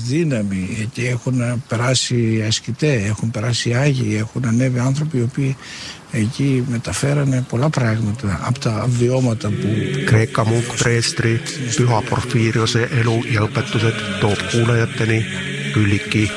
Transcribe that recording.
δύναμη. Εκεί έχουν περάσει ασκητές, έχουν περάσει άγιοι, έχουν ανέβει άνθρωποι οι οποίοι εκεί μεταφέρανε πολλά πράγματα από τα βιώματα που... Kreikka munkpreestri Pyha Porfiriose elu ja õpetused toob kuulajateni Küllikki